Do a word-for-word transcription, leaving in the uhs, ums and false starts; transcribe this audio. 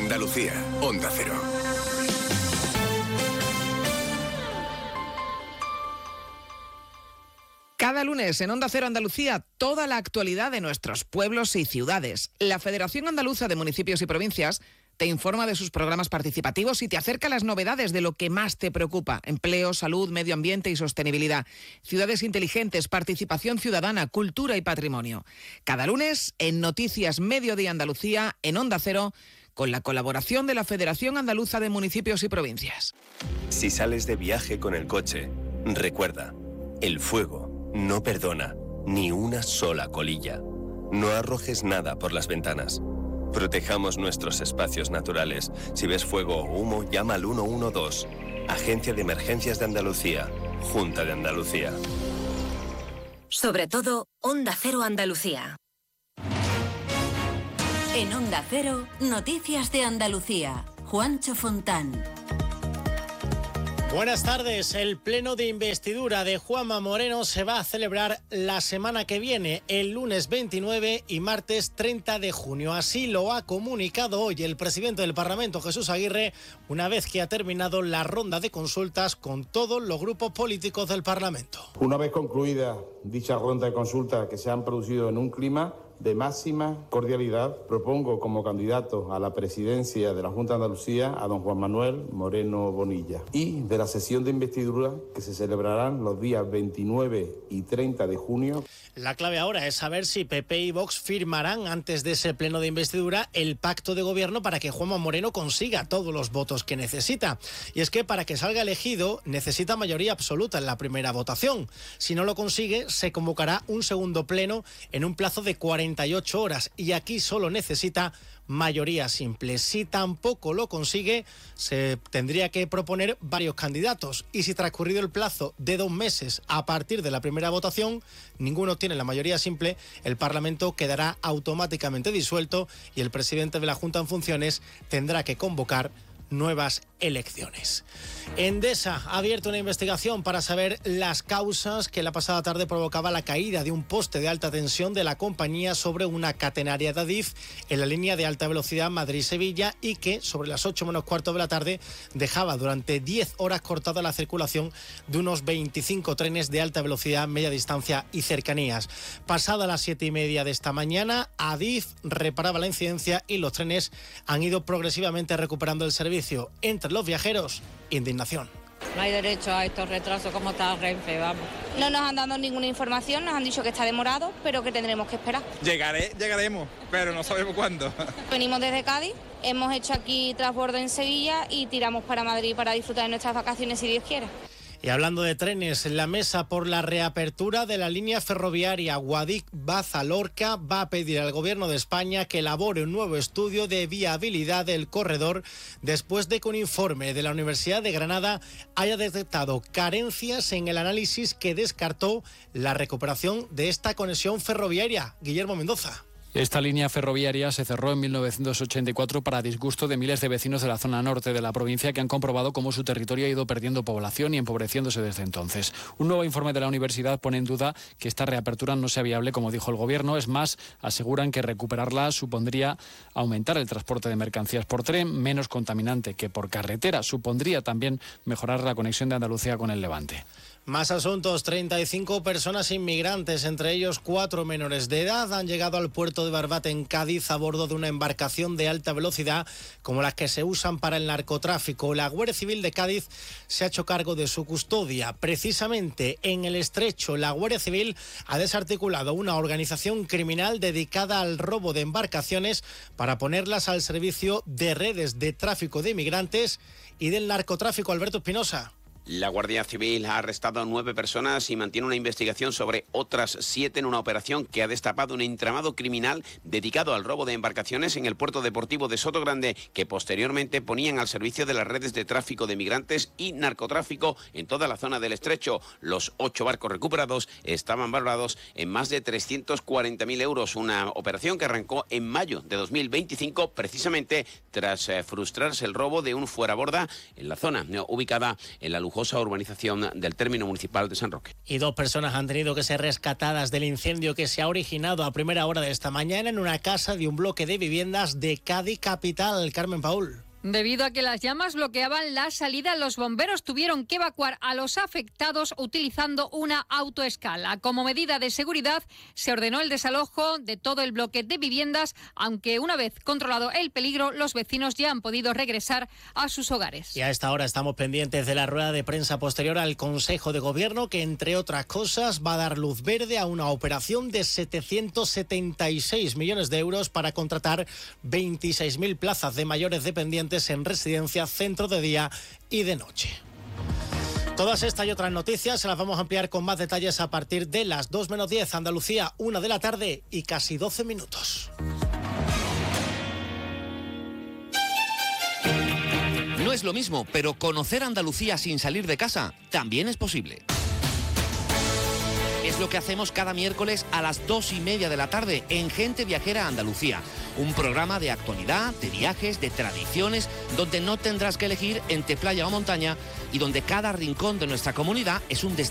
Andalucía, Onda Cero. Cada lunes en Onda Cero Andalucía, toda la actualidad de nuestros pueblos y ciudades. La Federación Andaluza de Municipios y Provincias te informa de sus programas participativos y te acerca las novedades de lo que más te preocupa: empleo, salud, medio ambiente y sostenibilidad, ciudades inteligentes, participación ciudadana, cultura y patrimonio. Cada lunes en Noticias Mediodía Andalucía, en Onda Cero, con la colaboración de la Federación Andaluza de Municipios y Provincias. Si sales de viaje con el coche, recuerda, el fuego no perdona ni una sola colilla. No arrojes nada por las ventanas. Protejamos nuestros espacios naturales. Si ves fuego o humo, llama al uno uno dos. Agencia de Emergencias de Andalucía. Junta de Andalucía. Sobre todo, Onda Cero Andalucía. En Onda Cero, Noticias de Andalucía. Juancho Fontán. Buenas tardes. El pleno de investidura de Juanma Moreno se va a celebrar la semana que viene, el lunes veintinueve y martes treinta de junio. Así lo ha comunicado hoy el presidente del Parlamento, Jesús Aguirre, una vez que ha terminado la ronda de consultas con todos los grupos políticos del Parlamento. Una vez concluida dicha ronda de consultas, que se han producido en un clima de máxima cordialidad, propongo como candidato a la presidencia de la Junta de Andalucía a don Juan Manuel Moreno Bonilla, y de la sesión de investidura que se celebrarán los días veintinueve y treinta de junio. La clave ahora es saber si P P y Vox firmarán antes de ese pleno de investidura el pacto de gobierno para que Juanma Moreno consiga todos los votos que necesita. Y es que para que salga elegido necesita mayoría absoluta en la primera votación. Si no lo consigue, se convocará un segundo pleno en un plazo de cuarenta y ocho horas, y aquí solo necesita mayoría simple. Si tampoco lo consigue, se tendría que proponer varios candidatos, y si transcurrido el plazo de dos meses a partir de la primera votación ninguno tiene la mayoría simple, el Parlamento quedará automáticamente disuelto y el presidente de la Junta en funciones tendrá que convocar nuevas elecciones. Endesa ha abierto una investigación para saber las causas que la pasada tarde provocaba la caída de un poste de alta tensión de la compañía sobre una catenaria de Adif en la línea de alta velocidad Madrid-Sevilla, y que sobre las ocho menos cuarto de la tarde dejaba durante diez horas cortada la circulación de unos veinticinco trenes de alta velocidad, media distancia y cercanías. Pasada las siete y media de esta mañana, Adif reparaba la incidencia y los trenes han ido progresivamente recuperando el servicio. Entre los viajeros, indignación. No hay derecho a estos retrasos como está Renfe, vamos. No nos han dado ninguna información, nos han dicho que está demorado, pero que tendremos que esperar. Llegaré, llegaremos, pero no sabemos cuándo. Venimos desde Cádiz, hemos hecho aquí transbordo en Sevilla y tiramos para Madrid para disfrutar de nuestras vacaciones, si Dios quiere. Y hablando de trenes, la mesa por la reapertura de la línea ferroviaria Guadix-Baza-Lorca va a pedir al Gobierno de España que elabore un nuevo estudio de viabilidad del corredor después de que un informe de la Universidad de Granada haya detectado carencias en el análisis que descartó la recuperación de esta conexión ferroviaria. Guillermo Mendoza. Esta línea ferroviaria se cerró en mil novecientos ochenta y cuatro para disgusto de miles de vecinos de la zona norte de la provincia, que han comprobado cómo su territorio ha ido perdiendo población y empobreciéndose desde entonces. Un nuevo informe de la universidad pone en duda que esta reapertura no sea viable, como dijo el Gobierno. Es más, aseguran que recuperarla supondría aumentar el transporte de mercancías por tren, menos contaminante que por carretera. Supondría también mejorar la conexión de Andalucía con el Levante. Más asuntos. treinta y cinco personas inmigrantes, entre ellos cuatro menores de edad, han llegado al puerto de Barbate en Cádiz a bordo de una embarcación de alta velocidad como las que se usan para el narcotráfico. La Guardia Civil de Cádiz se ha hecho cargo de su custodia. Precisamente en el Estrecho, la Guardia Civil ha desarticulado una organización criminal dedicada al robo de embarcaciones para ponerlas al servicio de redes de tráfico de inmigrantes y del narcotráfico. Alberto Espinosa. La Guardia Civil ha arrestado a nueve personas y mantiene una investigación sobre otras siete en una operación que ha destapado un entramado criminal dedicado al robo de embarcaciones en el puerto deportivo de Sotogrande, que posteriormente ponían al servicio de las redes de tráfico de migrantes y narcotráfico en toda la zona del Estrecho. Los ocho barcos recuperados estaban valorados en más de trescientos cuarenta mil euros, una operación que arrancó en mayo de dos mil veinticinco, precisamente tras eh, frustrarse el robo de un fueraborda en la zona eh, ubicada en la Luján lujosa urbanización del término municipal de San Roque. Y dos personas han tenido que ser rescatadas del incendio que se ha originado a primera hora de esta mañana en una casa de un bloque de viviendas de Cádiz capital. Carmen Paul. Debido a que las llamas bloqueaban la salida, los bomberos tuvieron que evacuar a los afectados utilizando una autoescala. Como medida de seguridad, se ordenó el desalojo de todo el bloque de viviendas, aunque una vez controlado el peligro, los vecinos ya han podido regresar a sus hogares. Y a esta hora estamos pendientes de la rueda de prensa posterior al Consejo de Gobierno, que entre otras cosas va a dar luz verde a una operación de setecientos setenta y seis millones de euros para contratar veintiséis mil plazas de mayores dependientes en residencia, centro de día y de noche. Todas estas y otras noticias se las vamos a ampliar con más detalles a partir de las dos menos diez, Andalucía, una de la tarde y casi doce minutos. No es lo mismo, pero conocer Andalucía sin salir de casa también es posible. Es lo que hacemos cada miércoles a las dos y media de la tarde en Gente Viajera Andalucía. Un programa de actualidad, de viajes, de tradiciones, donde no tendrás que elegir entre playa o montaña y donde cada rincón de nuestra comunidad es un destino